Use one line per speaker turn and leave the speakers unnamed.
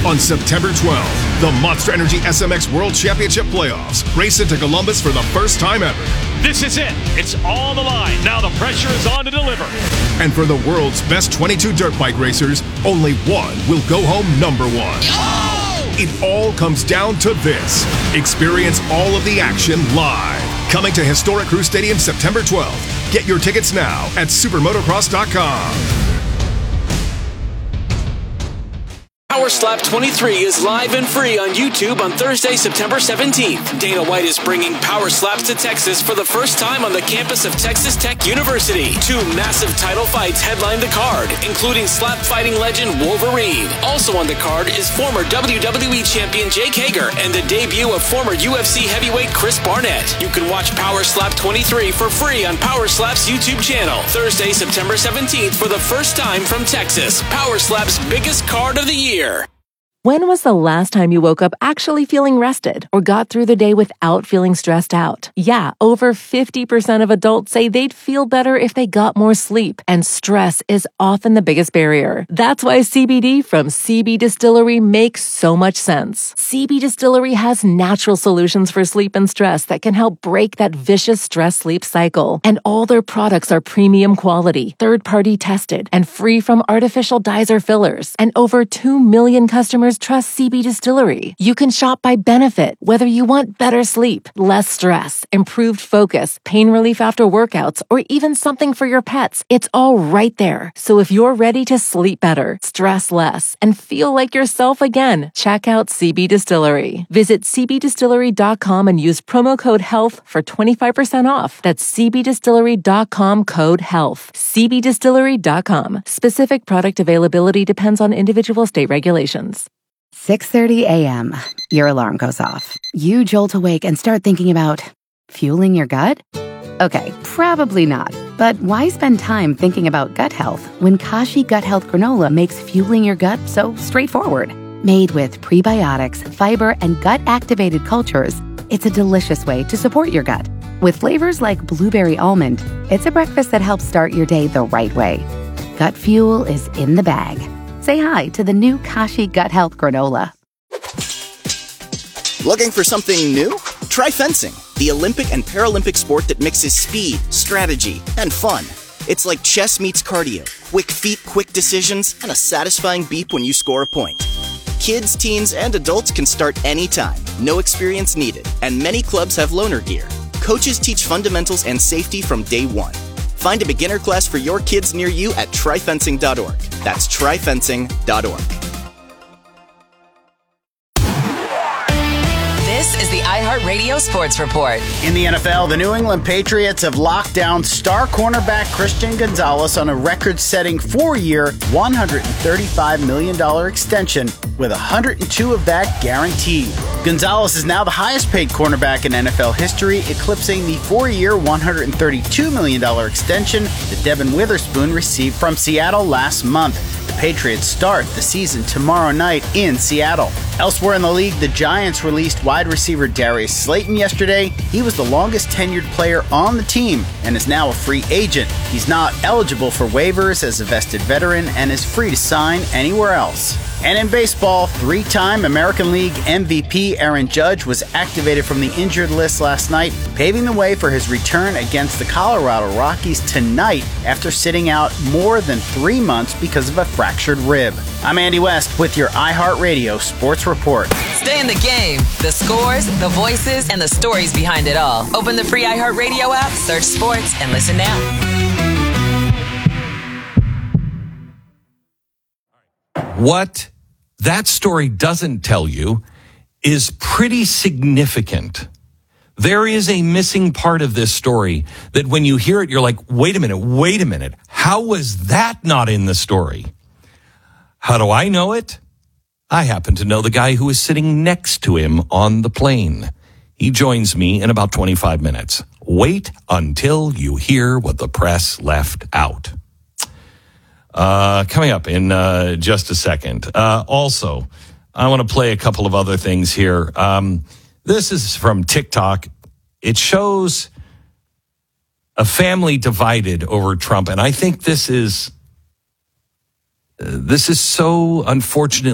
On September 12th, the Monster Energy SMX World Championship Playoffs race into Columbus for the first time ever.
This is it. It's on the line. Now the pressure is on to deliver.
And for the world's best 22 dirt bike racers, only one will go home number one.
Oh!
It all comes down to this. Experience all of the action live. Coming to Historic Crew Stadium September 12th. Get your tickets now at supermotocross.com.
Power Slap 23 is live and free on YouTube on Thursday, September 17th. Dana White is bringing Power Slaps to Texas for the first time on the campus of Texas Tech University. 2 massive title fights headline the card, including slap fighting legend Wolverine. Also on the card is former WWE champion Jake Hager and the debut of former UFC heavyweight Chris Barnett. You can watch Power Slap 23 for free on Power Slap's YouTube channel. Thursday, September 17th for the first time from Texas. Power Slap's biggest card of the year.
When was the last time you woke up actually feeling rested or got through the day without feeling stressed out? Yeah, over 50% of adults say they'd feel better if they got more sleep, and stress is often the biggest barrier. That's why CBD from CB Distillery makes so much sense. CB Distillery has natural solutions for sleep and stress that can help break that vicious stress-sleep cycle. And all their products are premium quality, third-party tested, and free from artificial dyes or fillers. And over 2 million customers trust CB Distillery. You can shop by benefit, whether you want better sleep, less stress, improved focus, pain relief after workouts, or even something for your pets. It's all right there. So if you're ready to sleep better, stress less, and feel like yourself again, check out CB Distillery. Visit cbdistillery.com and use promo code HEALTH for 25% off. That's cbdistillery.com code HEALTH. cbdistillery.com. Specific product availability depends on individual state regulations.
6:30 a.m. Your alarm goes off. You jolt awake and start thinking about fueling your gut? Okay, probably not. But why spend time thinking about gut health when Kashi Gut Health Granola makes fueling your gut so straightforward? Made with prebiotics, fiber, and gut-activated cultures, it's a delicious way to support your gut. With flavors like blueberry almond, it's a breakfast that helps start your day the right way. Gut fuel is in the bag. Say hi to the new Kashi Gut Health Granola.
Looking for something new? Try fencing, the Olympic and Paralympic sport that mixes speed, strategy, and fun. It's like chess meets cardio, quick feet, quick decisions, and a satisfying beep when you score a point. Kids, teens, and adults can start anytime, no experience needed, and many clubs have loaner gear. Coaches teach fundamentals and safety from day one. Find a beginner class for your kids near you at tryfencing.org. That's tryfencing.org.
This is the iHeartRadio Sports Report.
In the NFL, the New England Patriots have locked down star cornerback Christian Gonzalez on a record-setting 4-year, $135 million extension, with 102 of that guaranteed. Gonzalez is now the highest-paid cornerback in NFL history, eclipsing the 4-year, $132 million extension that Devin Witherspoon received from Seattle last month. The Patriots start the season tomorrow night in Seattle. Elsewhere in the league, the Giants released wide receiver Darius Slayton yesterday. He was the longest tenured player on the team and is now a free agent. He's not eligible for waivers as a vested veteran and is free to sign anywhere else. And in baseball, 3-time American League MVP Aaron Judge was activated from the injured list last night, paving the way for his return against the Colorado Rockies tonight after sitting out more than 3 months because of a fractured rib. I'm Andy West with your iHeartRadio Sports Report.
Stay in the game. The scores, the voices, and the stories behind it all. Open the free iHeartRadio app, search sports, and listen now.
What that story doesn't tell you is pretty significant. There is a missing part of this story that when you hear it, you're like, wait a minute. How was that not in the story? How do I know it? I happen to know the guy who is sitting next to him on the plane. He joins me in about 25 minutes. Wait until you hear what the press left out. Coming up in just a second. Also, I want to play a couple of other things here. This is from TikTok. It shows a family divided over Trump, and I think this is so unfortunate.